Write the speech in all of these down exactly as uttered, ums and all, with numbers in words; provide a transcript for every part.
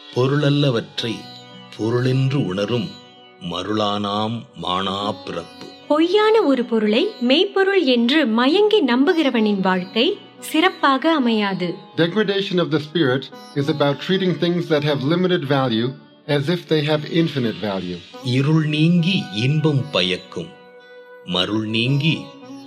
பொருளல்லவற்றை பொருளென்று உணரும் மருளானாம் மானா பிறப்பு. பொய்யான ஒரு பொருளை மெய்ப்பொருள் என்று மயங்கி நம்புகிறவனின் வாழ்க்கை சிறப்பாக அமையாது. Degradation of the spirit is about treating things that have limited value as if they have infinite value. இருள் நீங்கி இன்பம் பயக்கும், மருள் நீங்கி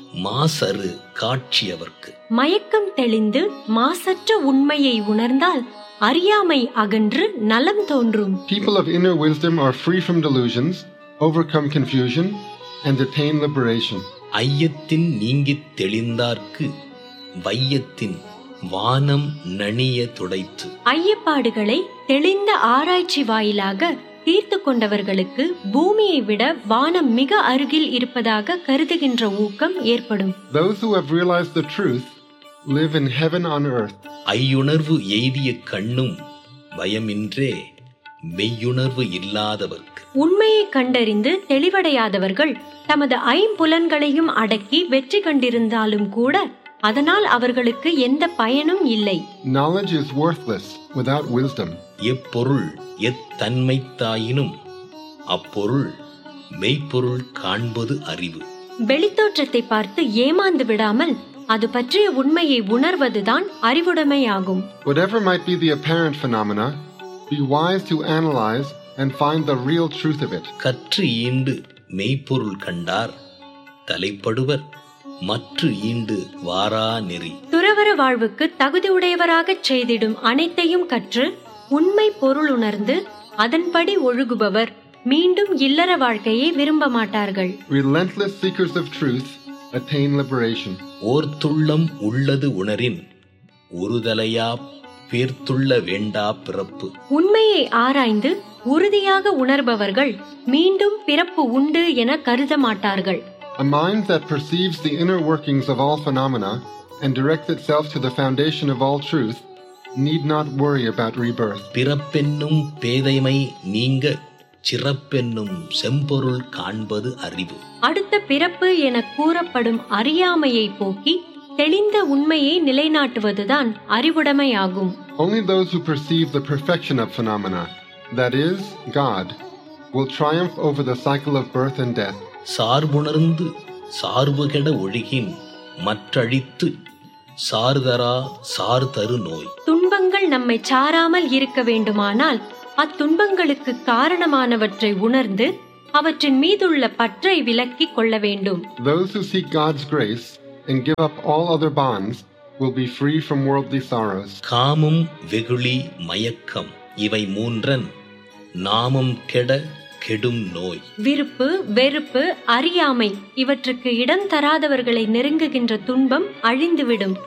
மாசறு காட்சியவர்க்கு. மயக்கம் தெளிந்து மாசற்ற உண்மையை உணர்ந்தால் அறியாமை அகன்று நலம் தோன்றும். People of inner wisdom are free from delusions, overcome confusion, and attain liberation. ஐயத்தின் நீங்கித் தெளிந்தார்க்கு வையத்தின் வானம் நணிய துடைத்து. ஐயப்பாடுகளை தெளிந்த ஆராய்ச்சி வாயிலாக தீர்த்து கொண்டவர்களுக்கு பூமியை விட வானம் மிக அருகில் இருப்பதாக கருதுகின்ற ஊக்கம் ஏற்படும். Those who have realized the truth live in heaven on earth. ஐயுணர்வு எய்திய கண்ணும் பயமின்றே மெய்யுணர்வு இல்லாதவர்க்கு. உண்மையை கண்டறிந்து தெளிவடையாதவர்கள் தமது ஐம்புலன்களையும் அடக்கி வெற்றி கண்டிருந்தாலும் கூட அதனால் அவர்களுக்கு எந்த பயனும் இல்லை. Knowledge is worthless without wisdom. எப்பொருள் எத்தன்மைத்தாயினும் அப்பொருள் மெய்ப்பொருள் காண்பது அறிவு. வெளித்தோற்றத்தை பார்த்து ஏமாந்து விடாமல் அது பற்றிய உண்மையை உணர்வதுதான் அறிவுடைமையாகும். Whatever might be the apparent phenomena, be wise to analyze and find the real truth of it. கற்று ஈண்டு மெய்ப்பொருள் கண்டார் தலைப்படுவர் மற்று ஈண்டு வாரா நெறி. துறவற வாழ்வுக்கு தகுதியுடையவராகச் செய்திடும் அனைத்தையும் கற்று உண்மை பொருள் உணர்ந்து அதன்படி ஒழுகுபவர் மீண்டும் இல்லற வாழ்க்கையை விரும்ப மாட்டார்கள். Relentless seekers of truth attain liberation. ஓர்த்துள்ளம் உள்ளது உணரின் ஒருதலையா பேர்த்துள்ள வேண்டா பிறப்பு. உண்மையை ஆராய்ந்து உறுதியாக உணர்பவர்கள் மீண்டும் பிறப்பு உண்டு என கருத மாட்டார்கள். A mind that perceives the inner workings of all phenomena and directs itself to the foundation of all truth need not worry about rebirth. பிறப்பென்னும் பேதைமை நீங்க சிறப்பென்னும் செம்பொருள் காண்பது அறிவு. அடுத்த பிறப்பு என கூறப்படும் அறியாமையை போக்கி தெளிந்த உண்மையை நிலைநாட்டுவதுதான் அறிவுடைமையாகும். Only those who perceive the perfection of phenomena, that is, God, will triumph over the cycle of birth and death. சார்புணர்ந்து சார்புகெட ஒழுகின் மற்றழித்து சார்தரா சார்தரு நோய். துன்பங்கள் நம்மை சாராமல் இருக்க வேண்டுமானால் அத்துன்பங்களுக்கு காரணமானவற்றை உணர்ந்து அவற்றின் மீதுள்ள பற்றை விலக்கிக் கொள்ள வேண்டும். Those who seek God's grace and give up all other bonds will be free from worldly sorrows. காமம் வெகுளி மயக்கம் இவை மூன்றன் நாமம் கெட கெடும் நோய். விருப்பு வெறுப்பு அறியாமை இவற்றுக்கு இடம் தராதவர்களை நெருங்குகின்ற துன்பம் அழிந்துவிடும்.